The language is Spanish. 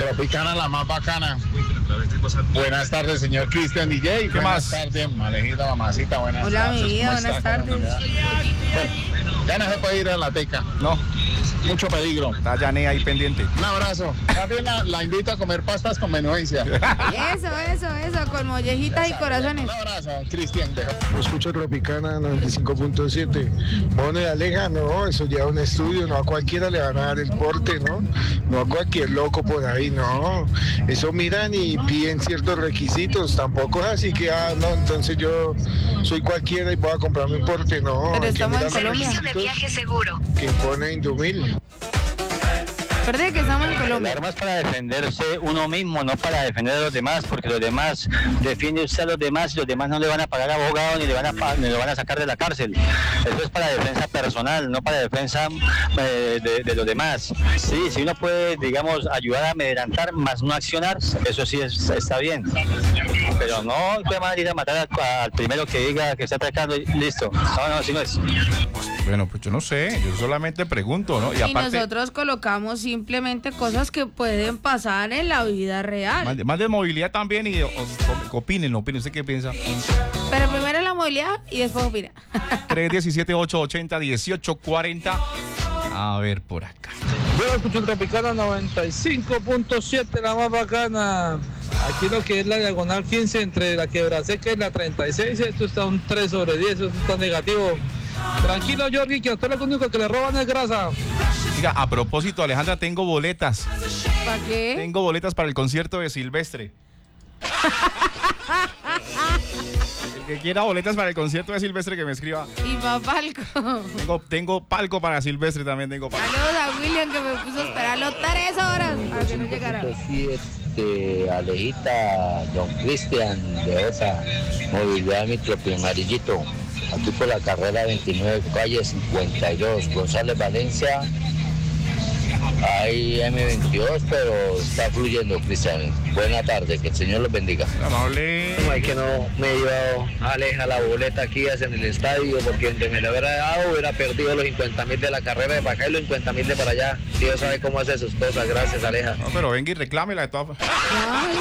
Tropicana, la más bacana. Buenas tardes, señor Cristian DJ. ¿Qué más? Buenas tardes, Alejita, mamacita, buenas Hola, tardes. mi vida, ¿Cómo buenas está? tardes. Bueno, ya no se puede ir a la teca. No, Mucho peligro. está Yané ahí pendiente. Un abrazo. También la invito a comer pastas con menudencia. Eso, con mollejitas y corazones. Un abrazo, Cristian. Escucho Tropicana 95.7. Bueno, y Aleja, no, eso ya es un estudio, no a cualquiera le van a dar el porte, ¿no? No a cualquier loco por ahí, no. Eso miran y piden ciertos requisitos, tampoco es así que, no, entonces yo soy cualquiera y voy a comprarme un porte, no. Pero hay que estamos en mirar los Colombia. Servicio de requisitos viaje seguro. que pone Indumil. Perdón que estamos en El Colombia. arma es para defenderse uno mismo, no para defender a los demás, porque los demás defiende usted a los demás y los demás no le van a pagar abogado ni le van a sacar de la cárcel. Eso es para defensa personal, no para defensa de los demás. Sí, si uno puede, digamos, ayudar a amedrentar, más no accionar, eso sí está bien. Pero no te van a ir a matar al primero que diga que está atacando y listo. No, así no es. Bueno, pues yo no sé, yo solamente pregunto, ¿no? Y nosotros colocamos simplemente cosas que pueden pasar en la vida real. Más de movilidad también y opinen, ¿usted qué piensa? Pero primero la movilidad y después opina. 317-880-1840. A ver, por acá. Yo escucho Tropicana 95.7, la más bacana. Aquí lo que es la diagonal 15 entre la Quebraseca y la 36, esto está un 3/10, esto está negativo. Tranquilo, Jorge, que a usted lo único que le roban es grasa. Diga, a propósito, Alejandra, tengo boletas. ¿Para qué? Tengo boletas para el concierto de Silvestre. El que quiera boletas para el concierto de Silvestre que me escriba. Y pa' palco. Tengo palco para Silvestre también, tengo palco. Saludos a William que me puso a esperarlo 3 horas para que no llegara. Alejita, don Cristian de esa movilidad micropi amarillito, aquí por la carrera 29, calle 52, González Valencia. Hay M22, pero está fluyendo, Cristian. Buena tarde, que el Señor los bendiga. Amable. Hay que no me he llevado Aleja la boleta aquí en el estadio, porque donde me la hubiera dado hubiera perdido los 50.000 de la carrera de para acá y los 50.000 de para allá. Dios sabe cómo hace sus cosas. Gracias, Aleja. No, pero venga y reclámela de todas.